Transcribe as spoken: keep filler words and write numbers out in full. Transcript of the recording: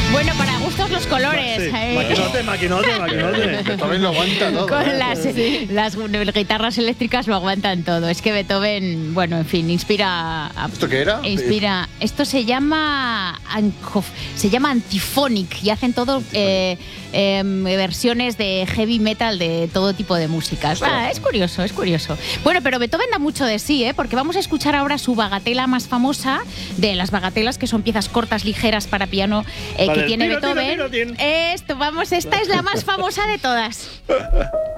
Bueno, para gustos los colores. Sí. ¿eh? Maquinote, maquinote, maquinote. Beethoven lo aguanta todo. Con ¿eh? las, las guitarras eléctricas lo aguantan todo. Es que Beethoven, bueno, en fin, inspira. A, ¿Esto qué era? Inspira. Esto se llama se llama Antiphonic y hacen todo eh, eh, versiones de heavy metal de todo tipo de músicas. Ah, es curioso, es curioso. Bueno, pero Beethoven da mucho de sí, ¿eh? Porque vamos a escuchar ahora su bagatela más famosa, de las bagatelas que son piezas cortas, ligeras para piano eh, Vale, que tiene tiro, tiro, Beethoven. tiro, tiro. Esto, vamos, esta es la más famosa de todas.